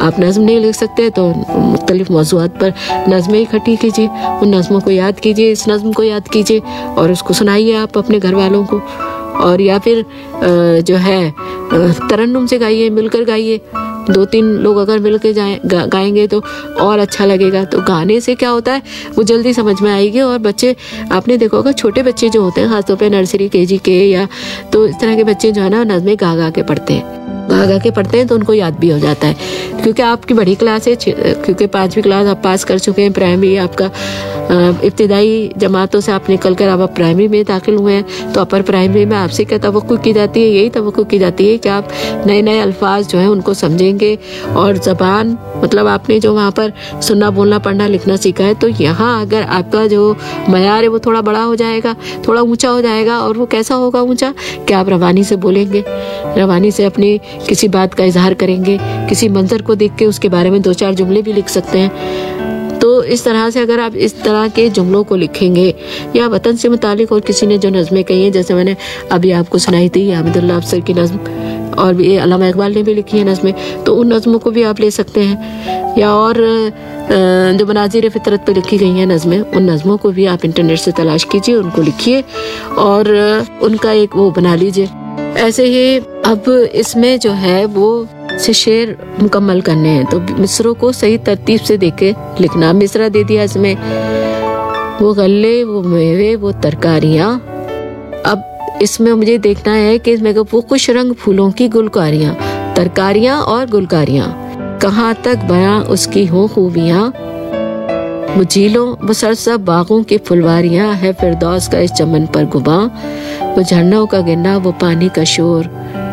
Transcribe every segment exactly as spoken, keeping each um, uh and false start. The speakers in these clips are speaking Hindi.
आप नज़्म नहीं लिख सकते तो मुख्तलिफ मौज़ूआत पर नज़्में इकट्ठी कीजिए, उन नज़्मों को याद कीजिए, इस नज़्म को याद कीजिए और उसको सुनाइए आप अपने घर वालों को। और या फिर जो है तरन्नुम से गाइए, मिलकर गाइए, दो तीन लोग अगर मिल के जाए गा, गाएंगे तो और अच्छा लगेगा। तो गाने से क्या होता है, वो जल्दी समझ में आएगी। और बच्चे, आपने देखा होगा छोटे बच्चे जो होते हैं खासतौर पे नर्सरी केजी के या तो इस तरह के बच्चे जो है ना नज़्में गा गा के पढ़ते हैं, गा गा के पढ़ते हैं तो उनको याद भी हो जाता है। क्योंकि आपकी बड़ी क्लास है, क्योंकि पाँचवीं क्लास आप पास कर चुके हैं, प्राइमरी आपका इब्तिदाई जमातों से आप निकल कर अब आप प्राइमरी में दाखिल हुए हैं, तो अपर प्राइमरी में आपसे क्या तवक्कुह की जाती है, यही तवक्कुह की जाती है कि आप नए नए अल्फाज जो हैं उनको समझेंगे। और ज़बान मतलब आपने जो वहाँ पर सुनना बोलना पढ़ना लिखना सीखा है, तो यहाँ अगर आपका जो मयार है वो थोड़ा बड़ा हो जाएगा, थोड़ा ऊंचा हो जाएगा। और वो कैसा होगा ऊंचा, कि आप रवानी से बोलेंगे, रवानी से अपनी किसी बात का इजहार करेंगे, किसी मंजर को देख के उसके बारे में दो चार जुमले भी लिख सकते हैं। तो इस तरह से अगर आप इस तरह के जुमलों को लिखेंगे, या वतन से मुतालिक और किसी ने जो नज़में कही हैं, जैसे मैंने अभी आपको सुनाई थी हामिदुल्लाह अफसर की नज़्म, और भी अल्लामा इकबाल ने भी लिखी है नज़में, तो उन नज़मों को भी आप ले सकते हैं। या और जो मनाजिर फितरत पे लिखी गई हैं नज़में, उन नज़मों को भी आप इंटरनेट से तलाश कीजिए, उनको लिखिए और उनका एक वो बना लीजिए। ऐसे ही अब इसमें जो है वो से शेर मुकम्मल करने हैं, तो मिसरों को सही तरतीब से देके लिखना। मिसरा दे दिया इसमें, वो गल्ले वो मेवे वो तरकारियाँ। अब इसमें मुझे देखना है कि इसमें वो कुछ रंग फूलों की गुलकारियाँ, तरकारियाँ और गुलकारियाँ, कहाँ तक बयां उसकी हो खूबियाँ। वो झीलों वो सरसब बागों की फुलवारियाँ, है फिरदौस का इस चमन पर गुबां। वो झरनों का गिरना वो पानी का शोर,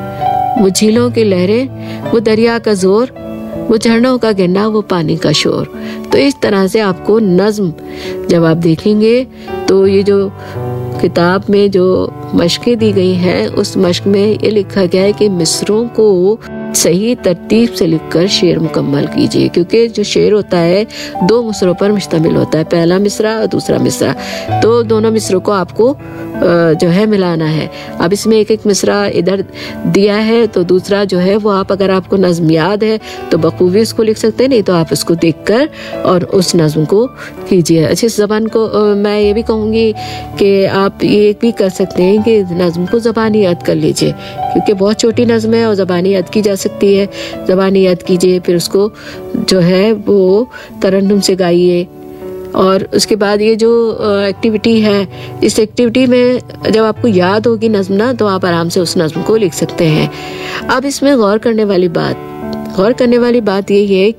वो झीलों की लहरें वो दरिया का जोर। वो झरनों का गिरना वो पानी का शोर। तो इस तरह से आपको नज़्म जब आप देखेंगे तो ये जो किताब में जो मशक़ें दी गई हैं, उस मशक़ में ये लिखा गया है कि मिसरों को सही तरतीब से लिखकर शेर मुकम्मल कीजिए। क्योंकि जो शेर होता है दो मिसरों पर मुश्तमिल होता है, पहला मिसरा और दूसरा मिसरा, तो दोनों मिसरों को आपको जो है मिलाना है। अब इसमें एक एक मिसरा इधर दिया है, तो दूसरा जो है वो आप, अगर आपको नज़्म याद है तो बखूबी उसको लिख सकते हैं, नहीं तो आप उसको देखकर और उस नज़्म को कीजिए। अच्छी ज़बान को मैं ये भी कहूँगी कि आप ये भी कर सकते हैं कि नज़्म को ज़बानी याद कर लीजिए, क्योंकि बहुत छोटी नज़्म है और ज़बानी याद की जा सकती है। ज़बानी याद कीजिए, फिर उसको जो है वो तरन्नुम से गाइए। और उसके बाद ये जो एक्टिविटी है, इस एक्टिविटी में जब आपको याद होगी नज़्म ना, तो आप आराम से उस नज़्म को लिख सकते हैं। अब इसमें गौर करने वाली बात गौर करने वाली बात ये है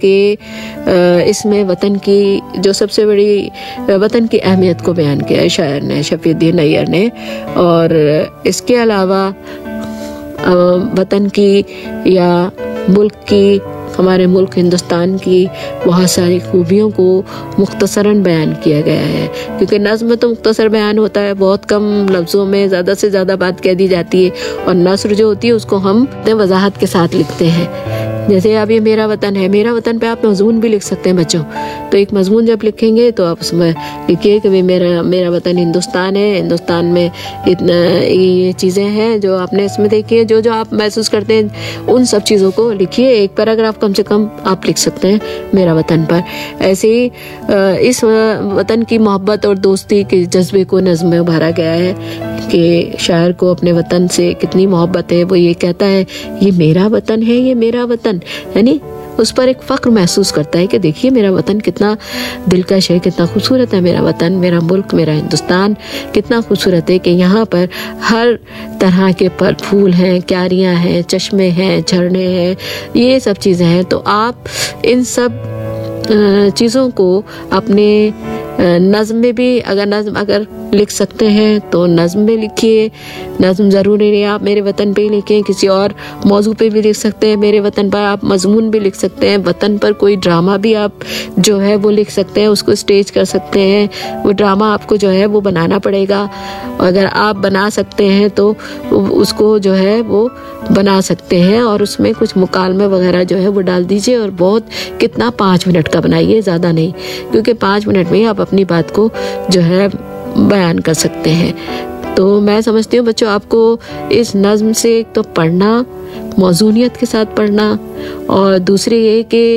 कि इसमें वतन की जो सबसे बड़ी वतन की अहमियत को बयान किया है शायर ने, शफीउद्दीन नैयर ने। और इसके अलावा वतन की या मुल्क की, हमारे मुल्क हिंदुस्तान की बहुत सारी खूबियों को मुख्तसरन बयान किया गया है। क्योंकि नज़्म में तो मुख्तसर बयान होता है, बहुत कम लफ्ज़ों में ज़्यादा से ज़्यादा बात कह दी जाती है, और नस्र जो होती है उसको हम वजाहत के साथ लिखते हैं। जैसे अब ये मेरा वतन है, मेरा वतन पे आप मजमून भी लिख सकते हैं बच्चों। तो एक मजमून जब लिखेंगे तो आप उसमें लिखिए कि मेरा मेरा वतन हिंदुस्तान है, हिंदुस्तान में इतना ये चीज़ें हैं जो आपने इसमें देखी है, जो जो आप महसूस करते हैं उन सब चीज़ों को लिखिए। एक पैराग्राफ कम से कम आप लिख सकते हैं मेरा वतन पर। ऐसे ही इस वतन की मोहब्बत और दोस्ती के जज्बे को नज़्म में उभारा गया है कि शायर को अपने वतन से कितनी मोहब्बत है। वो ये कहता है ये मेरा वतन है, ये मेरा वतन, यानी उस पर एक फ़ख्र महसूस करता है कि देखिए मेरा वतन कितना दिलकश है, कितना खूबसूरत है मेरा वतन, मेरा मुल्क, मेरा हिंदुस्तान कितना खूबसूरत है कि यहाँ पर हर तरह के फल फूल हैं, क्यारियाँ हैं, चश्मे हैं, झरने हैं, ये सब चीज़ें हैं। तो आप इन सब चीज़ों को अपने नज़्म में भी, अगर नज़्म अगर लिख सकते हैं तो नज़्म में लिखिए। नज़्म ज़रूरी नहीं आप मेरे वतन पे ही लिखें, किसी और मौजू पे भी लिख सकते हैं। मेरे वतन पर आप मजमून भी लिख सकते हैं, वतन पर कोई ड्रामा भी आप जो है वो लिख सकते हैं, उसको स्टेज कर सकते हैं। वो ड्रामा आपको जो है वो बनाना पड़ेगा, अगर आप बना सकते हैं तो उसको जो है वो बना सकते हैं, और उसमें कुछ मुकालमे वगैरह जो है वो डाल दीजिए। और बहुत कितना पाँच मिनट का बनाइए, ज़्यादा नहीं, क्योंकि पाँच मिनट में ही आप अपनी बात को जो है बयान कर सकते हैं। तो मैं समझती हूँ बच्चों आपको इस नज़्म से एक तो पढ़ना, मौजूनियत के साथ पढ़ना, और दूसरी ये कि